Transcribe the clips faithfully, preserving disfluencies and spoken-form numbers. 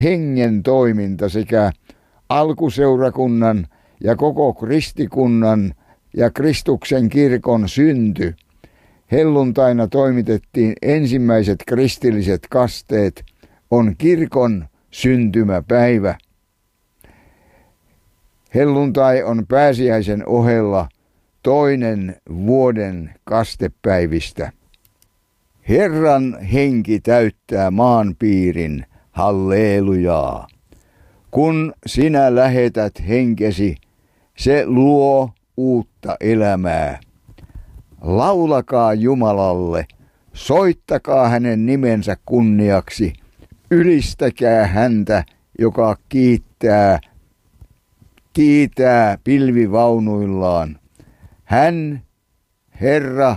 hengen toiminta sekä alkuseurakunnan ja koko kristikunnan ja Kristuksen kirkon synty. Helluntaina toimitettiin ensimmäiset kristilliset kasteet, on kirkon syntymäpäivä. Helluntai on pääsiäisen ohella toinen vuoden kastepäivistä. Herran henki täyttää maanpiirin, hallelujaa. Kun sinä lähetät henkesi, se luo uutta elämää. Laulakaa Jumalalle, soittakaa hänen nimensä kunniaksi, ylistäkää häntä, joka kiittää, kiitää pilvivaunuillaan. Hän, Herra,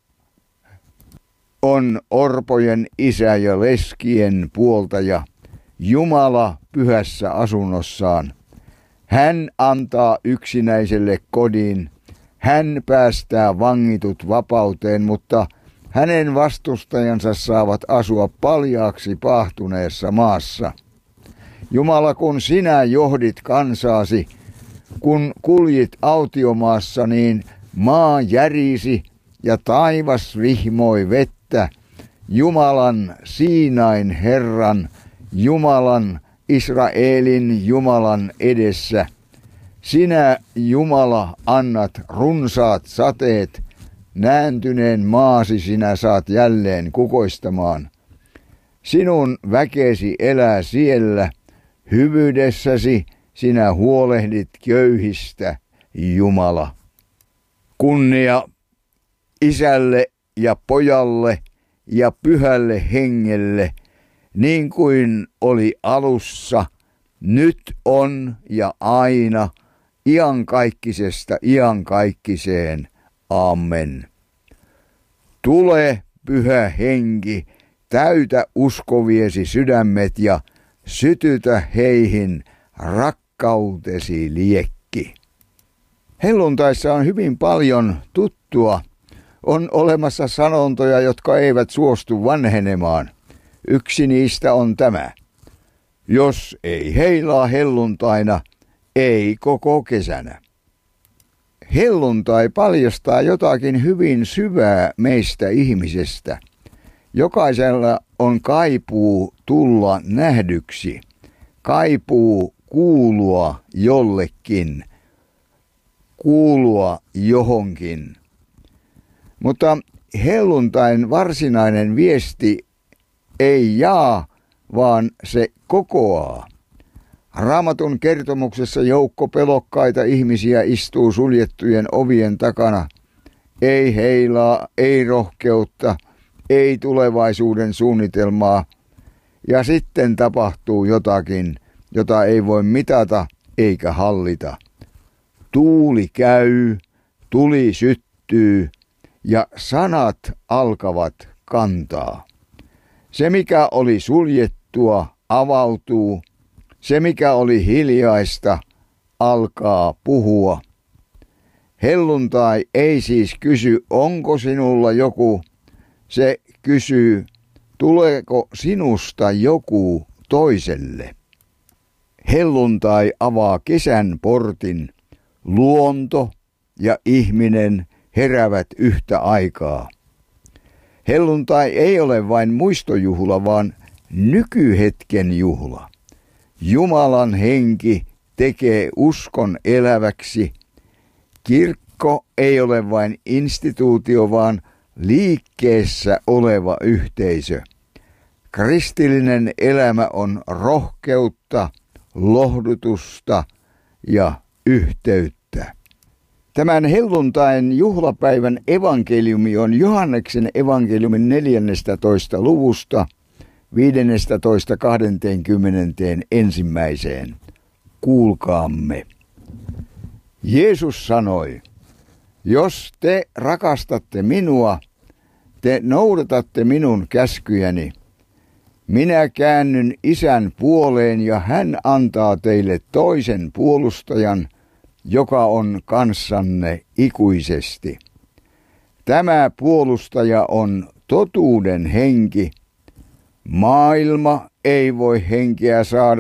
on orpojen isä ja leskien puoltaja, Jumala pyhässä asunnossaan. Hän antaa yksinäiselle kodin, hän päästää vangitut vapauteen, mutta hänen vastustajansa saavat asua paljaaksi paahtuneessa maassa. Jumala, kun sinä johdit kansaasi, kun kuljit autiomaassa, niin maa järisi ja taivas vihmoi vettä. Jumalan, Siinain Herran, Jumalan, Israelin Jumalan edessä. Sinä, Jumala, annat runsaat sateet, nääntyneen maasi sinä saat jälleen kukoistamaan. Sinun väkesi elää siellä, hyvyydessäsi sinä huolehdit köyhistä, Jumala. Kunnia Isälle ja Pojalle ja Pyhälle Hengelle, niin kuin oli alussa, nyt on ja aina, iankaikkisesta iankaikkiseen. Amen. Tule, Pyhä Henki, täytä uskoviesi sydämet ja sytytä heihin rakkautesi liekki. Helluntaissa on hyvin paljon tuttua. On olemassa sanontoja, jotka eivät suostu vanhenemaan. Yksi niistä on tämä. Jos ei heilaa helluntaina, ei koko kesänä. Helluntai paljastaa jotakin hyvin syvää meistä ihmisestä. Jokaisella on kaipuu tulla nähdyksi, kaipuu kuulua jollekin, kuulua johonkin. Mutta helluntain varsinainen viesti ei jaa, vaan se kokoaa. Raamatun kertomuksessa joukko pelokkaita ihmisiä istuu suljettujen ovien takana. Ei heilaa, ei rohkeutta, ei tulevaisuuden suunnitelmaa. Ja sitten tapahtuu jotakin, jota ei voi mitata eikä hallita. Tuuli käy, tuli syttyy ja sanat alkavat kantaa. Se, mikä oli suljettua, avautuu. Se, mikä oli hiljaista, alkaa puhua. Helluntai ei siis kysy, onko sinulla joku. Se kysyy, tuleeko sinusta joku toiselle. Helluntai avaa kesän portin. Luonto ja ihminen heräävät yhtä aikaa. Helluntai ei ole vain muistojuhla, vaan nykyhetken juhla. Jumalan henki tekee uskon eläväksi. Kirkko ei ole vain instituutio, vaan liikkeessä oleva yhteisö. Kristillinen elämä on rohkeutta, lohdutusta ja yhteyttä. Tämän helluntain juhlapäivän evankeliumi on Johanneksen evankeliumin neljännestätoista luvusta viidennestätoista kahteenkymmeneen ensimmäiseen. Kuulkaamme. Jeesus sanoi, jos te rakastatte minua, te noudatatte minun käskyjäni. Minä käännyn Isän puoleen ja hän antaa teille toisen puolustajan, joka on kanssanne ikuisesti. Tämä puolustaja on totuuden henki. Maailma ei voi henkeä saada